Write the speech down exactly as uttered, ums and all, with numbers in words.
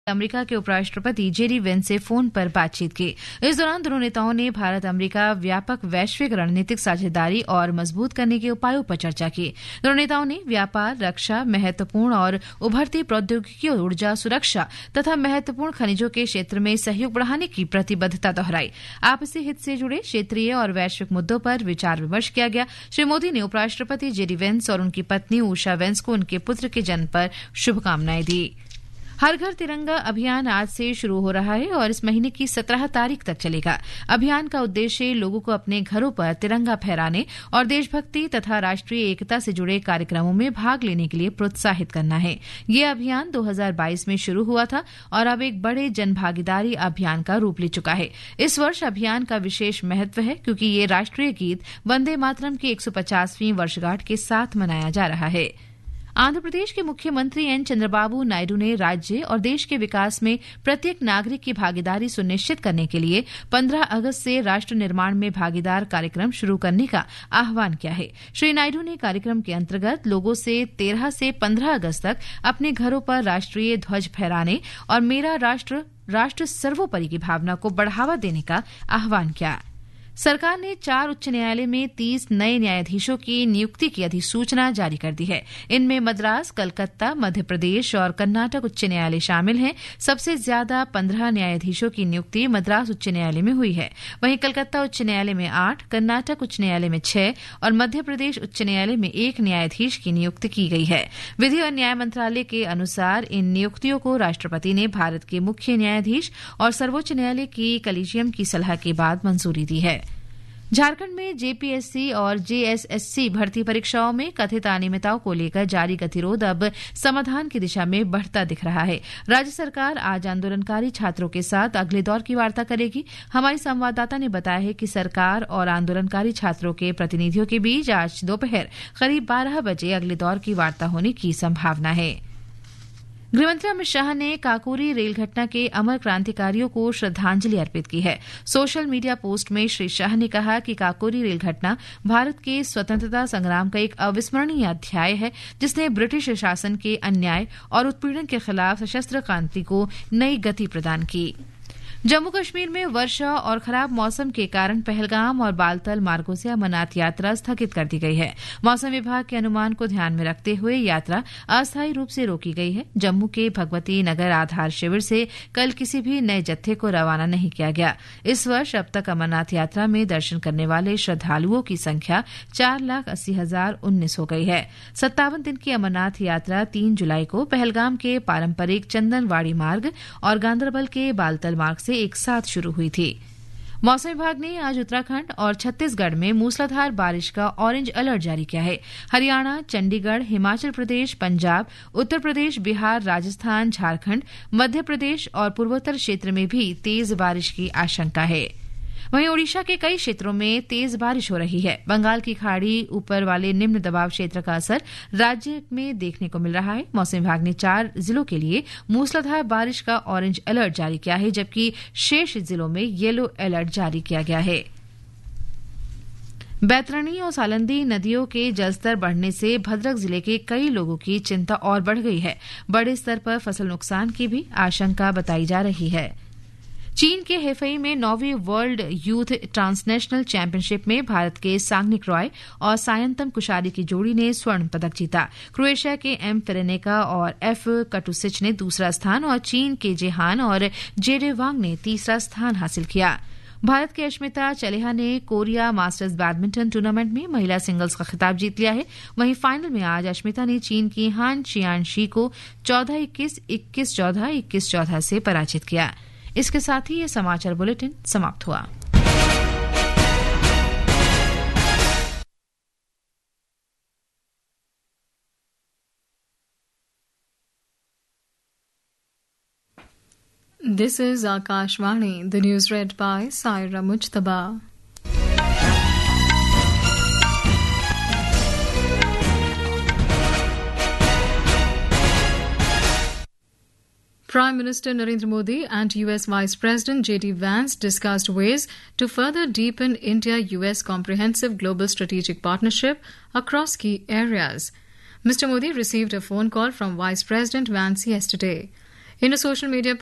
America के उपराष्ट्रपति JD Vance से फोन पर बातचीत की। इस दौरान दोनों नेताओं ने भारत अमेरिका व्यापक वैश्विक रणनीतिक साझेदारी और मजबूत करने के उपायों पर चर्चा की। दोनों नेताओं ने व्यापार, रक्षा, महत्वपूर्ण और उभरती प्रौद्योगिकी और ऊर्जा सुरक्षा तथा महत्वपूर्ण खनिजों के क्षेत्र में सहयोग बढ़ाने की प्रतिबद्धता दोहराई। आपसी हित से जुड़े क्षेत्रीय और वैश्विक मुद्दों पर विचार विमर्श किया गया। श्री मोदी ने उपराष्ट्रपति जेडी वेंस और उनकी पत्नी उषा वेंस को उनके पुत्र के जन्म पर शुभकामनाएं दी। हर घर तिरंगा अभियान आज से शुरू हो रहा है और इस महीने की सत्रह तारीख तक चलेगा। अभियान का उद्देश्य लोगों को अपने घरों पर तिरंगा फहराने और देशभक्ति तथा राष्ट्रीय एकता से जुड़े कार्यक्रमों में भाग लेने के लिए प्रोत्साहित करना है। यह अभियान दो हज़ार बाईस में शुरू हुआ था और अब एक बड़े जनभागीदारी अभियान का रूप ले चुका है। इस वर्ष अभियान का विशेष महत्व है क्योंकि ये राष्ट्रीय गीत वंदे मातरम की एक सौ पचासवीं वर्षगांठ के साथ मनाया जा रहा है। आंध्र प्रदेश के मुख्यमंत्री एन चंद्रबाबू नायडू ने राज्य और देश के विकास में प्रत्येक नागरिक की भागीदारी सुनिश्चित करने के लिए पंद्रह अगस्त से राष्ट्र निर्माण में भागीदार कार्यक्रम शुरू करने का आह्वान किया है। श्री नायडू ने कार्यक्रम के अंतर्गत लोगों से तेरह से पंद्रह अगस्त तक अपने घरों पर राष्ट्रीय ध्वज फहराने और मेरा राष्ट्र राष्ट्र सर्वोपरि की भावना को बढ़ावा देने का आह्वान किया। सरकार ने चार उच्च न्यायालय में तीस नए न्यायाधीशों की नियुक्ति की अधिसूचना जारी कर दी है। इनमें मद्रास, कलकत्ता, मध्य प्रदेश और कर्नाटक उच्च न्यायालय शामिल हैं। सबसे ज्यादा पंद्रह न्यायाधीशों की नियुक्ति मद्रास उच्च न्यायालय में हुई है। वहीं कलकत्ता उच्च न्यायालय में आठ, कर्नाटक उच्च न्यायालय में छह और मध्य प्रदेश उच्च न्यायालय में एक न्यायाधीश की नियुक्ति की गई है। विधि और न्याय मंत्रालय के अनुसार इन नियुक्तियों को राष्ट्रपति ने भारत के मुख्य न्यायाधीश और सर्वोच्च न्यायालय की कलीजियम की सलाह के बाद मंजूरी दी है। झारखंड में जेपीएससी और जेएसएससी भर्ती परीक्षाओं में कथित अनियमितताओं को लेकर जारी गतिरोध अब समाधान की दिशा में बढ़ता दिख रहा है। राज्य सरकार आज आंदोलनकारी छात्रों के साथ अगले दौर की वार्ता करेगी। हमारी संवाददाता ने बताया है कि सरकार और आंदोलनकारी छात्रों के प्रतिनिधियों के बीच आज दोपहर करीब बारह बजे अगले दौर की वार्ता होने की संभावना है। गृहमंत्री अमित शाह ने काकोरी रेल घटना के अमर क्रांतिकारियों को श्रद्धांजलि अर्पित की है। सोशल मीडिया पोस्ट में श्री शाह ने कहा कि काकोरी रेल घटना भारत के स्वतंत्रता संग्राम का एक अविस्मरणीय अध्याय है, जिसने ब्रिटिश शासन के अन्याय और उत्पीड़न के खिलाफ सशस्त्र क्रांति को नई गति प्रदान की। जम्मू कश्मीर में वर्षा और खराब मौसम के कारण पहलगाम और बालतल मार्गों से अमरनाथ यात्रा स्थगित कर दी गई है। मौसम विभाग के अनुमान को ध्यान में रखते हुए यात्रा अस्थायी रूप से रोकी गई है। जम्मू के भगवती नगर आधार शिविर से कल किसी भी नए जत्थे को रवाना नहीं किया गया। इस वर्ष अब तक अमरनाथ यात्रा में दर्शन करने वाले श्रद्धालुओं की संख्या चार लाख अस्सी हजार उन्नीस हो गई है। सत्तावन दिन की अमरनाथ यात्रा तीन जुलाई को पहलगाम के पारंपरिक चंदनवाड़ी मार्ग और गांदरबल के बालतल मार्ग से एक साथ शुरू हुई थी। मौसम विभाग ने आज उत्तराखंड और छत्तीसगढ़ में मूसलाधार बारिश का ऑरेंज अलर्ट जारी किया है। हरियाणा, चंडीगढ़, हिमाचल प्रदेश, पंजाब, उत्तर प्रदेश, बिहार, राजस्थान, झारखंड, मध्य प्रदेश और पूर्वोत्तर क्षेत्र में भी तेज बारिश की आशंका है। वहीं ओडिशा के कई क्षेत्रों में तेज बारिश हो रही है। बंगाल की खाड़ी ऊपर वाले निम्न दबाव क्षेत्र का असर राज्य में देखने को मिल रहा है। मौसम विभाग ने चार जिलों के लिए मूसलाधार बारिश का ऑरेंज अलर्ट जारी किया है, जबकि शेष जिलों में येलो अलर्ट जारी किया गया है। बैतरणी और सालंदी नदियों के जलस्तर बढ़ने से भद्रक जिले के कई लोगों की चिंता और बढ़ गई है। बड़े स्तर पर फसल नुकसान की भी आशंका बताई जा रही है। चीन के हेफई में नौवीं वर्ल्ड यूथ ट्रांसनेशनल चैंपियनशिप में भारत के सांगनिक रॉय और सायंतम कुशारी की जोड़ी ने स्वर्ण पदक जीता। क्रोएशिया के एम फेरेनेका और एफ कटुसिच ने दूसरा स्थान और चीन के जेहान और जेडे वांग ने तीसरा स्थान हासिल किया। भारत की अश्मिता चलेहा ने कोरिया मास्टर्स बैडमिंटन टूर्नामेंट में महिला सिंगल्स का खिताब जीत लिया है। वहीं फाइनल में आज अश्मिता ने चीन की हान चियानशी को चौदह इक्कीस, इक्कीस चौदह, इक्कीस चौदह से पराजित किया। इसके साथ ही ये समाचार बुलेटिन समाप्त हुआ। This is Akashvani, the news read by Saira Mujtaba. Prime Minister Narendra Modi and U S Vice President J D Vance discussed ways to further deepen India-U S comprehensive global strategic partnership across key areas. Mister Modi received a phone call from Vice President Vance yesterday. In a social media